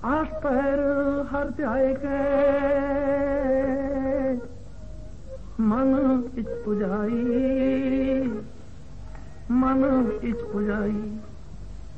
आस पैर हर ध्याए के मन इच पुजाई, मन इच पुजाई।